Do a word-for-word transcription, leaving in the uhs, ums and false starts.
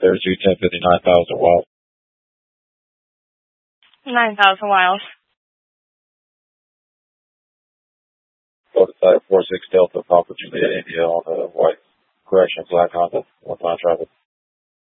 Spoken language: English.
thirty-two, ten fifty, nine thousand miles. nine thousand miles. Prototype four six Delta Papa Juliet India on the white correction black Honda. One time traffic.